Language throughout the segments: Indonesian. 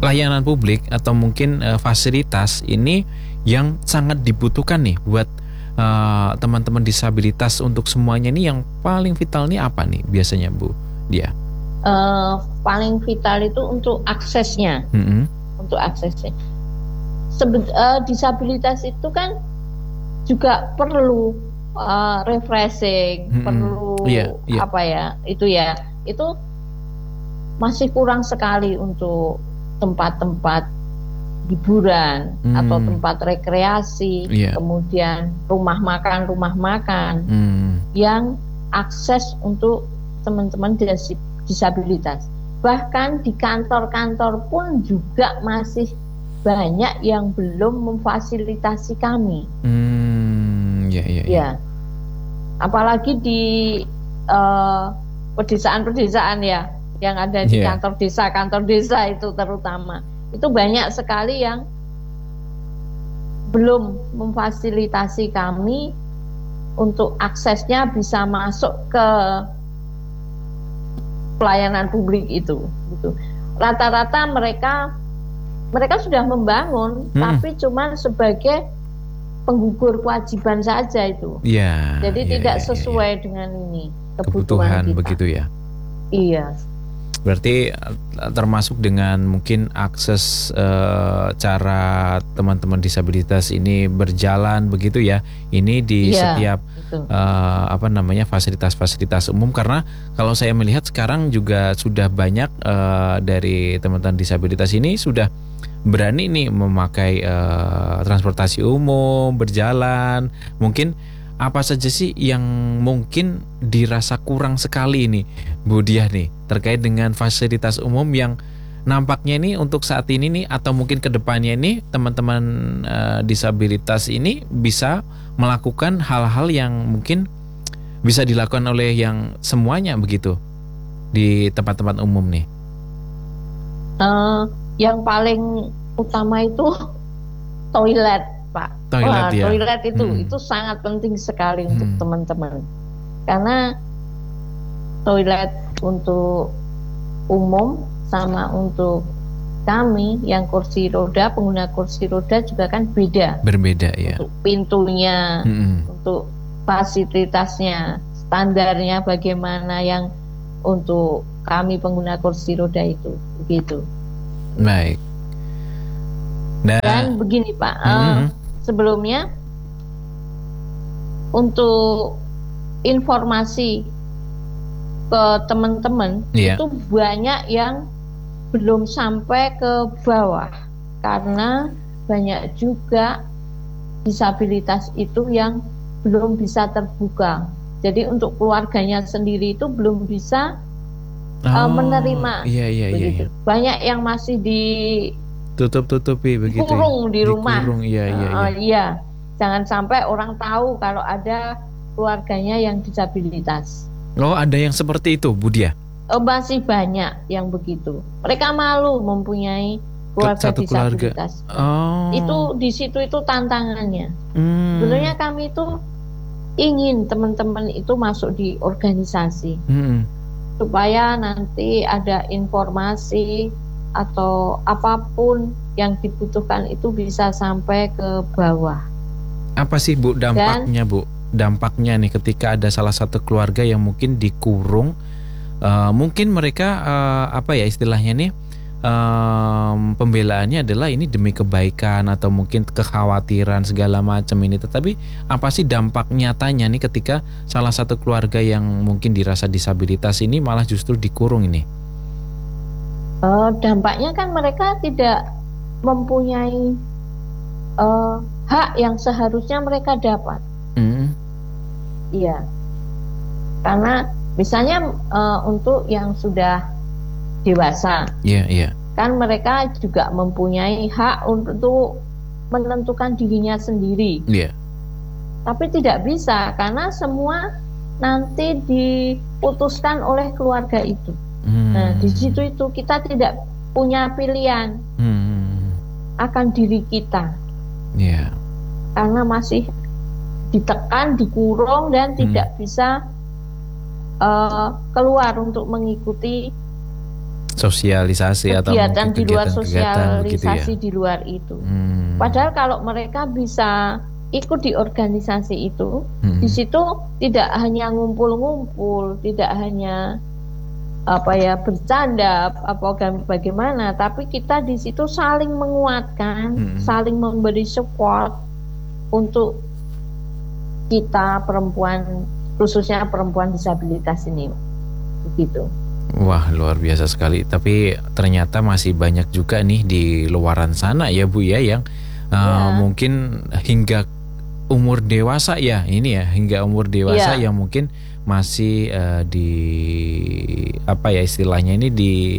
layanan publik atau mungkin fasilitas ini yang sangat dibutuhkan nih buat teman-teman disabilitas untuk semuanya nih, yang paling vital nih apa nih biasanya Bu Dia? Paling vital itu untuk aksesnya. Untuk aksesnya. Disabilitas itu kan juga perlu refreshing, perlu apa ya? Itu masih kurang sekali untuk tempat-tempat hiburan atau tempat rekreasi, kemudian rumah makan yang akses untuk teman-teman disabilitas. Bahkan di kantor-kantor pun juga masih banyak yang belum memfasilitasi kami. Ya. Apalagi di pedesaan-pedesaan ya, yang ada di kantor desa itu terutama. Itu banyak sekali yang belum memfasilitasi kami untuk aksesnya bisa masuk ke pelayanan publik itu. Gitu. Rata-rata mereka sudah membangun, tapi cuma sebagai penggugur kewajiban saja itu. Jadi tidak sesuai dengan ini kebutuhan kita. Begitu ya. Iya. Berarti termasuk dengan mungkin akses cara teman-teman disabilitas ini berjalan begitu ya. Ini di setiap fasilitas-fasilitas umum, karena kalau saya melihat sekarang juga sudah banyak dari teman-teman disabilitas ini sudah berani nih memakai transportasi umum, berjalan. Mungkin apa saja sih yang mungkin dirasa kurang sekali nih Bu Diah nih terkait dengan fasilitas umum yang nampaknya nih untuk saat ini nih atau mungkin kedepannya nih teman-teman disabilitas ini bisa melakukan hal-hal yang mungkin bisa dilakukan oleh yang semuanya begitu di tempat-tempat umum nih? Yang paling utama itu toilet, Pak. Toilet itu sangat penting sekali untuk teman-teman. Karena toilet untuk umum sama untuk kami yang kursi roda, pengguna kursi roda juga kan berbeda ya. Untuk pintunya, untuk fasilitasnya, standarnya bagaimana yang untuk kami pengguna kursi roda itu, begitu. Baik. Dan begini Pak, sebelumnya untuk informasi ke teman-teman itu banyak yang belum sampai ke bawah, karena banyak juga disabilitas itu yang belum bisa terbuka. Jadi untuk keluarganya sendiri itu belum bisa menerima. Begitu. Banyak yang masih tutup-tutupi begitu. Kurung di rumah. Iya. Jangan sampai orang tahu kalau ada keluarganya yang disabilitas. Oh, ada yang seperti itu, Bu Dia? Masih banyak yang begitu. Mereka malu mempunyai keluarga disabilitas. Itu di situ itu tantangannya. Sebenarnya kami itu ingin teman-teman itu masuk di organisasi, supaya nanti ada informasi atau apapun yang dibutuhkan itu bisa sampai ke bawah. Apa sih Bu dampaknya, Bu? Dampaknya nih ketika ada salah satu keluarga yang mungkin dikurung, mungkin mereka istilahnya nih pembelaannya adalah ini demi kebaikan atau mungkin kekhawatiran segala macam ini, tetapi apa sih dampak nyatanya nih ketika salah satu keluarga yang mungkin dirasa disabilitas ini malah justru dikurung ini? Dampaknya kan mereka tidak mempunyai hak yang seharusnya mereka dapat. Iya, karena misalnya untuk yang sudah dewasa, kan mereka juga mempunyai hak untuk menentukan dirinya sendiri. Tapi tidak bisa karena semua nanti diputuskan oleh keluarga itu. Nah, di situ itu kita tidak punya pilihan akan diri kita, karena masih ditekan, dikurung dan tidak bisa keluar untuk mengikuti sosialisasi atau kegiatan di luar ya? sosialisasi di luar itu. Padahal kalau mereka bisa ikut di organisasi itu, di situ tidak hanya ngumpul-ngumpul, tidak hanya bercanda bagaimana, tapi kita di situ saling menguatkan, saling memberi support untuk kita perempuan, khususnya perempuan disabilitas ini, begitu. Wah, luar biasa sekali. Tapi ternyata masih banyak juga nih di luaran sana ya Bu ya, yang mungkin hingga umur dewasa ya, ini ya, hingga umur dewasa yang mungkin masih istilahnya ini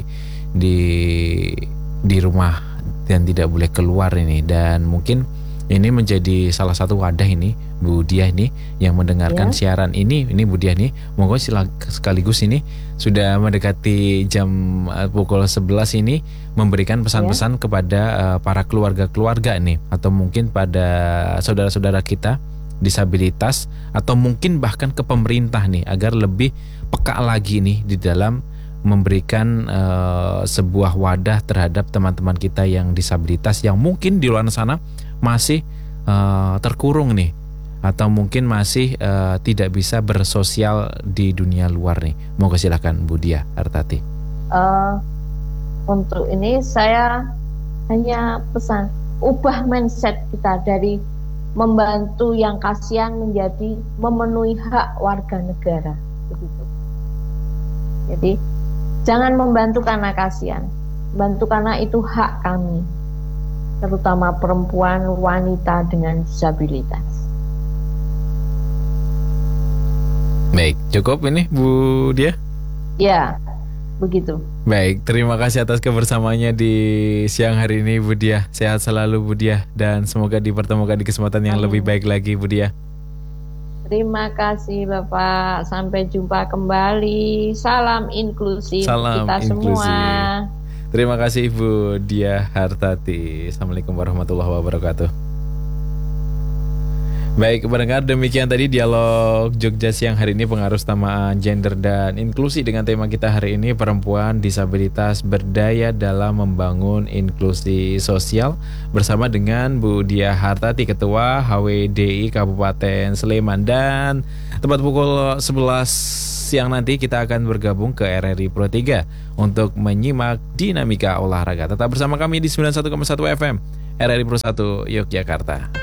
di rumah dan tidak boleh keluar ini. Dan mungkin ini menjadi salah satu wadah ini Bu Diah ini yang mendengarkan siaran ini Bu Diah nih, monggo sekaligus ini sudah mendekati jam pukul 11 ini memberikan pesan-pesan kepada para keluarga-keluarga nih, atau mungkin pada saudara-saudara kita disabilitas, atau mungkin bahkan ke pemerintah nih, agar lebih peka lagi nih di dalam memberikan sebuah wadah terhadap teman-teman kita yang disabilitas yang mungkin di luar sana masih terkurung nih, atau mungkin masih tidak bisa bersosial di dunia luar nih. Monggo silakan Bu Diah Hartati. Untuk ini saya hanya pesan, ubah mindset kita dari membantu yang kasihan menjadi memenuhi hak warga negara, begitu. Jadi jangan membantu karena kasihan, bantu karena itu hak kami, terutama perempuan, wanita dengan disabilitas. Baik, cukup ini Bu Diah? Ya, begitu. Baik, terima kasih atas kebersamaannya di siang hari ini Bu Diah. Sehat selalu Bu Diah, dan semoga dipertemukan di kesempatan yang lebih baik lagi Bu Diah. Terima kasih Bapak, sampai jumpa kembali. Salam inklusif kita semua. Terima kasih Ibu Diah Hartati. Assalamualaikum warahmatullahi wabarakatuh. Baik, pendengar, demikian tadi dialog Jogja siang hari ini, pengaruh utamaan gender dan inklusi, dengan tema kita hari ini, perempuan disabilitas berdaya dalam membangun inklusi sosial, bersama dengan Bu Diah Hartati, Ketua HWDI Kabupaten Sleman. Dan tepat pukul 11 siang nanti kita akan bergabung ke RRI Pro 3 untuk menyimak dinamika olahraga. Tetap bersama kami di 91,1 FM RRI Pro 1 Yogyakarta.